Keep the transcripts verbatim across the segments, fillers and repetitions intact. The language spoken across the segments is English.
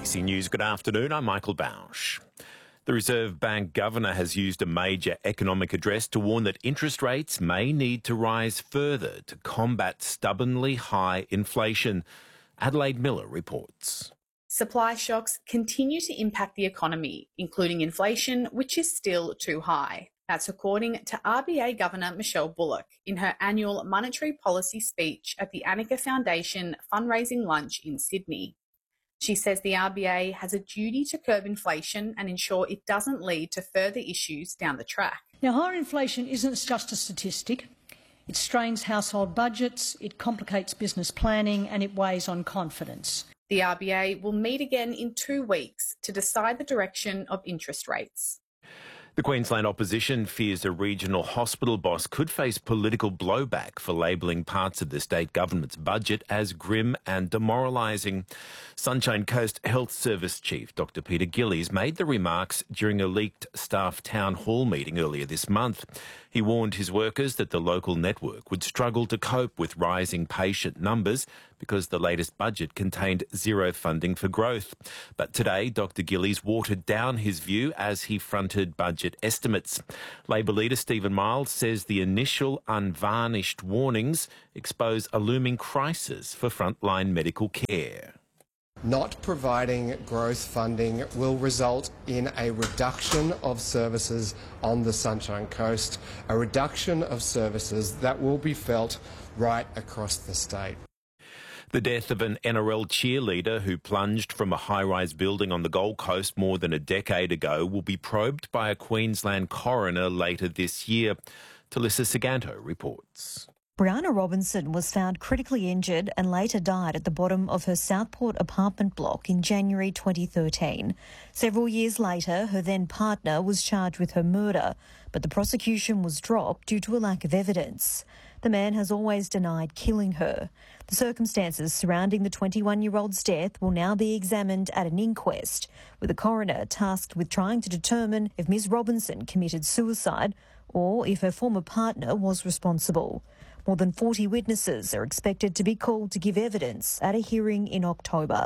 B C News, good afternoon. I'm Michael Bausch. The Reserve Bank Governor has used a major economic address to warn that interest rates may need to rise further to combat stubbornly high inflation. Adelaide Miller reports. Supply shocks continue to impact the economy, including inflation, which is still too high. That's according to R B A Governor Michelle Bullock in her annual monetary policy speech at the Annika Foundation fundraising lunch in Sydney. She says the R B A has a duty to curb inflation and ensure it doesn't lead to further issues down the track. Now, higher inflation isn't just a statistic. It strains household budgets, it complicates business planning and it weighs on confidence. The R B A will meet again in two weeks to decide the direction of interest rates. The Queensland opposition fears a regional hospital boss could face political blowback for labelling parts of the state government's budget as grim and demoralising. Sunshine Coast Health Service Chief Doctor Peter Gillies made the remarks during a leaked staff town hall meeting earlier this month. He warned his workers that the local network would struggle to cope with rising patient numbers because the latest budget contained zero funding for growth. But today, Doctor Gillies watered down his view as he fronted budget estimates. Labor leader Stephen Miles says the initial unvarnished warnings expose a looming crisis for frontline medical care. Not providing growth funding will result in a reduction of services on the Sunshine Coast, a reduction of services that will be felt right across the state. The death of an N R L cheerleader who plunged from a high-rise building on the Gold Coast more than a decade ago will be probed by a Queensland coroner later this year. Talissa Saganto reports. Brianna Robinson was found critically injured and later died at the bottom of her Southport apartment block in January twenty thirteen. Several years later, her then partner was charged with her murder, but the prosecution was dropped due to a lack of evidence. The man has always denied killing her. The circumstances surrounding the twenty-one-year-old's death will now be examined at an inquest, with a coroner tasked with trying to determine if Miz Robinson committed suicide or if her former partner was responsible. More than forty witnesses are expected to be called to give evidence at a hearing in October.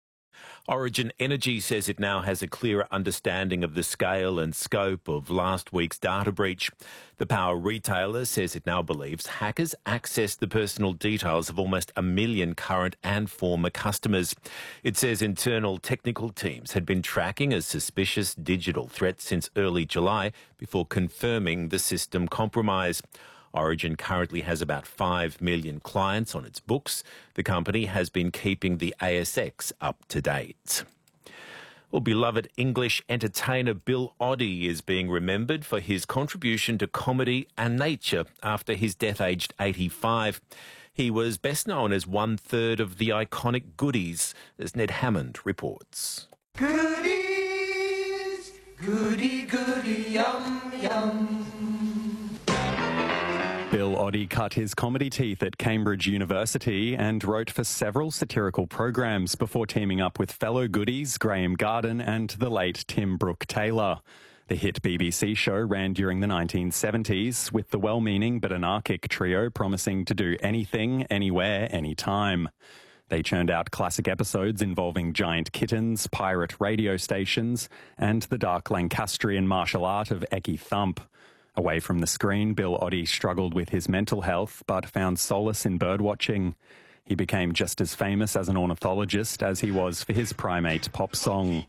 Origin Energy says it now has a clearer understanding of the scale and scope of last week's data breach. The power retailer says it now believes hackers accessed the personal details of almost a million current and former customers. It says internal technical teams had been tracking a suspicious digital threat since early July before confirming the system compromise. Origin currently has about five million clients on its books. The company has been keeping the A S X up to date. Well, beloved English entertainer Bill Oddie is being remembered for his contribution to comedy and nature after his death aged eighty-five. He was best known as one-third of the iconic Goodies, as Ned Hammond reports. Goodies, goody, goody, yum, yum. Bill Oddie cut his comedy teeth at Cambridge University and wrote for several satirical programs before teaming up with fellow Goodies Graham Garden and the late Tim Brooke-Taylor. The hit B B C show ran during the nineteen seventies, with the well-meaning but anarchic trio promising to do anything, anywhere, anytime. They churned out classic episodes involving giant kittens, pirate radio stations, and the dark Lancastrian martial art of Eki Thump. Away from the screen, Bill Oddie struggled with his mental health but found solace in birdwatching. He became just as famous as an ornithologist as he was for his primate pop song.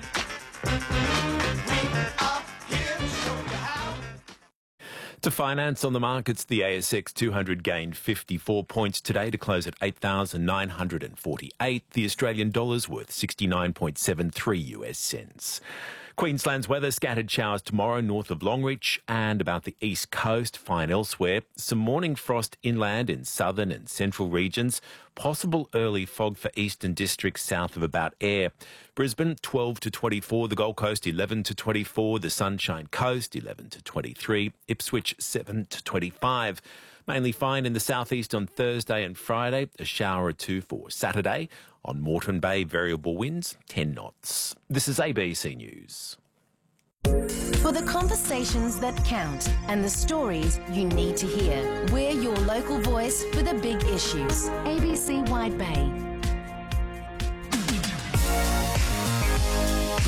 To finance on the markets, the A S X two hundred gained fifty-four points today to close at eight thousand nine hundred forty-eight. The Australian dollar's worth sixty-nine point seven three US cents. Queensland's weather, scattered showers tomorrow north of Longreach and about the east coast, fine elsewhere. Some morning frost inland in southern and central regions. Possible early fog for eastern districts south of about Ayr. Brisbane twelve to twenty-four, the Gold Coast eleven to twenty-four, the Sunshine Coast eleven to twenty-three, Ipswich seven to twenty-five. Mainly fine in the southeast on Thursday and Friday, a shower or two for Saturday. On Moreton Bay, variable winds, ten knots. This is A B C News. For the conversations that count and the stories you need to hear, we're your local voice for the big issues. A B C Wide Bay.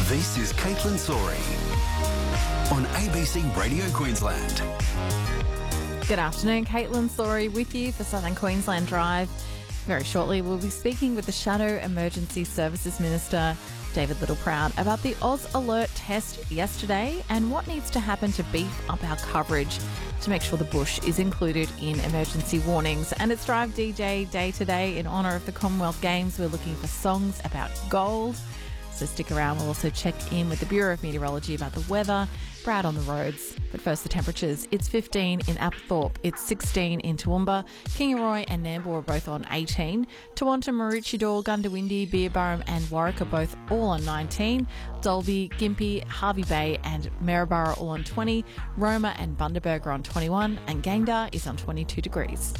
This is Caitlin Sorey on A B C Radio Queensland. Good afternoon, Caitlin Sorey with you for Southern Queensland Drive. Very shortly, we'll be speaking with the Shadow Emergency Services Minister, David Littleproud, about the Oz Alert test yesterday and what needs to happen to beef up our coverage to make sure the bush is included in emergency warnings. And it's Drive D J Day today in honour of the Commonwealth Games. We're looking for songs about gold. So stick around. We'll also check in with the Bureau of Meteorology about the weather, Brad on the roads. But first, the temperatures. It's fifteen in Applethorpe. It's sixteen in Toowoomba. Kingaroy and Nambour are both on eighteen. Toowonta, Maroochydore, Gundawindi, Beerburrum and Warwick are both all on nineteen. Dalby, Gympie, Harvey Bay and Maryborough all on twenty. Roma and Bundaberg are on twenty-one. And Gayndah is on twenty-two degrees.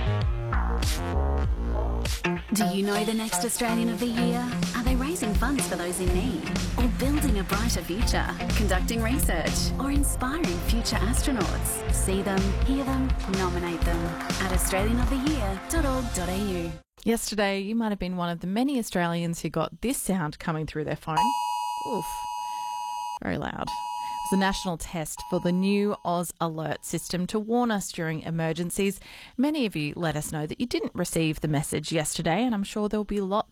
Do you know the next Australian of the Year? Are they raising funds for those in need? Or building a brighter future? Conducting research? Or inspiring future astronauts? See them, hear them, nominate them at australian of the year dot org dot a u. Yesterday, you might have been one of the many Australians who got this sound coming through their phone. Oof. Very loud. It was a national test for the new Oz Alert system to warn us during emergencies. Many of you let us know that you didn't receive the message yesterday, and I'm sure there'll be lots